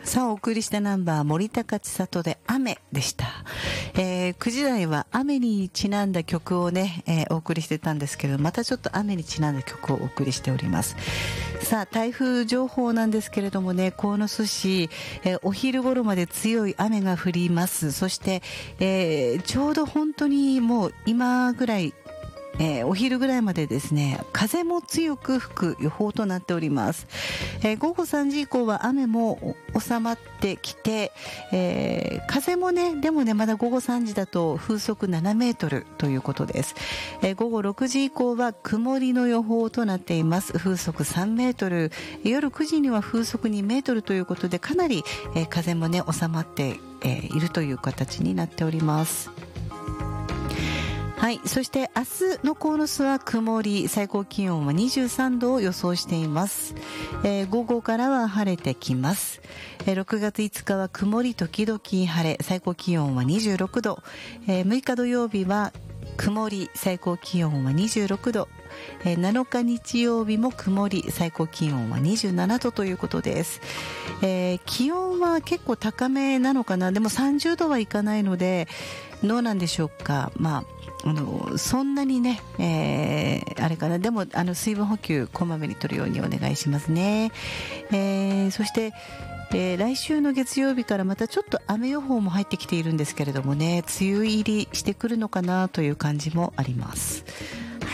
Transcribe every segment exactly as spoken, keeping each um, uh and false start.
さあお送りしたナンバー森高千里で雨でした。えー、くじ台は雨にちなんだ曲をね、えー、お送りしてたんですけど、またちょっと雨にちなんだ曲をお送りしております。さあ台風情報なんですけれどもね、鴻巣市、えー、お昼頃まで強い雨が降ります。そして、えー、ちょうど本当にもう今ぐらいえー、お昼ぐらいまでですね、風も強く吹く予報となっております。えー、午後さんじ以降は雨も収まってきて、えー、風もね、でもね、まだ午後さんじだと風速ななメートルということです。えー、午後ろくじ以降は曇りの予報となっています。風速さんメートル、夜くじには風速にメートルということで、かなり、えー、風もね、収まって、えー、いるという形になっております。はい。そして明日の鴻巣は曇り、最高気温はにじゅうさんどを予想しています。えー、午後からは晴れてきます。えー、ろくがついつかは曇り時々晴れ、最高気温はにじゅうろくど。えー、むいか土曜日は曇り、最高気温はにじゅうろくど。えー、なのか日曜日も曇り、最高気温はにじゅうななどということです。えー、気温は結構高めなのかな。でもさんじゅうどはいかないので、どうなんでしょうか。まああのそんなにね、えー、あれかな。でもあの水分補給こまめに取るようにお願いしますね。えー、そして、えー、来週の月曜日からまたちょっと雨予報も入ってきているんですけれどもね、梅雨入りしてくるのかなという感じもあります。はい。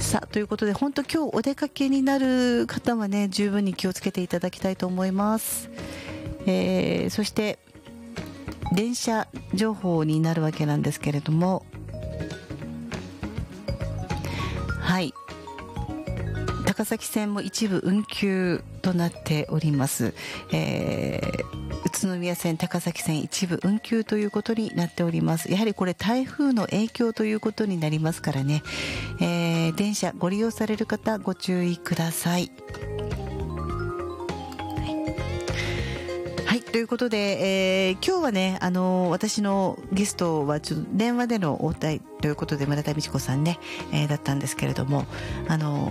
さあということで、本当今日お出かけになる方はね、十分に気をつけていただきたいと思います。えー、そして電車情報になるわけなんですけれども、はい、高崎線も一部運休となっております。えー、宇都宮線、高崎線一部運休ということになっております。やはりこれ台風の影響ということになりますからね、えー、電車ご利用される方ご注意ください。はい、ということで、えー、今日はね、あのー、私のゲストはちょっと電話での応対ということで村田美智子さんね、えー、だったんですけれども、あのー